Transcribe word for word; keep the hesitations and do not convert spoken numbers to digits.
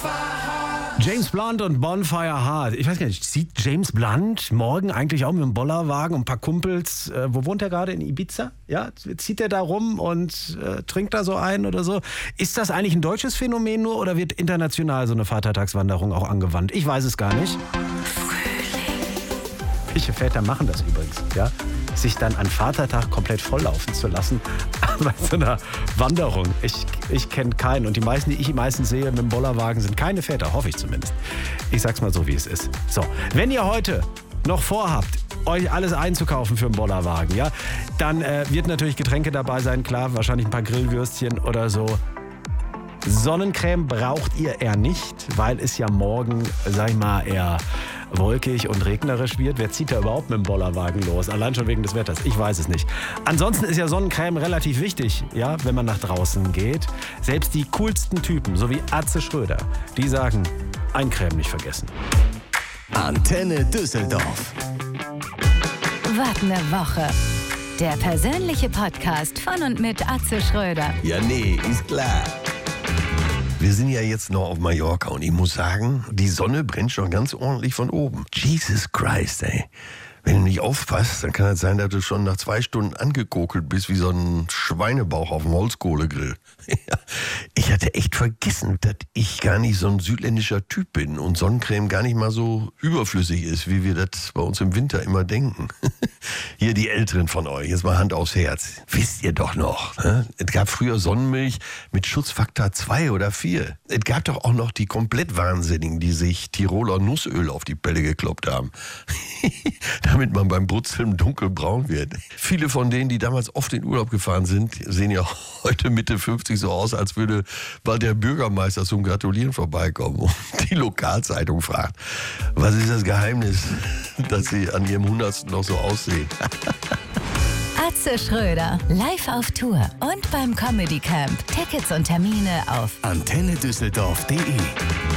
James Blunt und Bonfire Heart. Ich weiß gar nicht, sieht James Blunt morgen eigentlich auch mit einem Bollerwagen und ein paar Kumpels, äh, wo wohnt er gerade, in Ibiza? Ja, zieht er da rum und äh, trinkt da so ein oder so? Ist das eigentlich ein deutsches Phänomen nur oder wird international so eine Vatertagswanderung auch angewandt? Ich weiß es gar nicht. Welche Väter machen das übrigens, ja? Sich dann an Vatertag komplett volllaufen zu lassen bei so einer Wanderung. Ich, ich kenne keinen. Und die meisten, die ich meistens sehe mit dem Bollerwagen, sind keine Väter, hoffe ich zumindest. Ich sag's mal so, wie es ist. So, wenn ihr heute noch vorhabt, euch alles einzukaufen für einen Bollerwagen, ja, dann äh, wird natürlich Getränke dabei sein, klar, wahrscheinlich ein paar Grillwürstchen oder so. Sonnencreme braucht ihr eher nicht, weil es ja morgen, sag ich mal, eher wolkig und regnerisch wird. Wer zieht da überhaupt mit dem Bollerwagen los? Allein schon wegen des Wetters. Ich weiß es nicht. Ansonsten ist ja Sonnencreme relativ wichtig, ja, wenn man nach draußen geht. Selbst die coolsten Typen, so wie Atze Schröder, die sagen, Eincremen nicht vergessen. Antenne Düsseldorf. Was ne Woche. Der persönliche Podcast von und mit Atze Schröder. Ja, nee, ist klar. Wir sind ja jetzt noch auf Mallorca und ich muss sagen, die Sonne brennt schon ganz ordentlich von oben. Jesus Christ, ey. Wenn du nicht aufpasst, dann kann es sein, dass du schon nach zwei Stunden angekokelt bist wie so ein Schweinebauch auf dem Holzkohlegrill. Ich hatte echt vergessen, dass ich gar nicht so ein südländischer Typ bin und Sonnencreme gar nicht mal so überflüssig ist, wie wir das bei uns im Winter immer denken. Hier die Älteren von euch, jetzt mal Hand aufs Herz. Wisst ihr doch noch, ne? Es gab früher Sonnenmilch mit Schutzfaktor zwei oder vier. Es gab doch auch noch die komplett Wahnsinnigen, die sich Tiroler Nussöl auf die Pelle gekloppt haben. Damit man beim Brutzeln dunkelbraun wird. Viele von denen, die damals oft in Urlaub gefahren sind, sehen ja heute Mitte fünfzig so aus, als würde bald der Bürgermeister zum Gratulieren vorbeikommen. Und die Lokalzeitung fragt, was ist das Geheimnis, dass sie an ihrem Hundertsten noch so aussehen? Atze Schröder, live auf Tour und beim Comedy Camp. Tickets und Termine auf antenne düsseldorf punkt de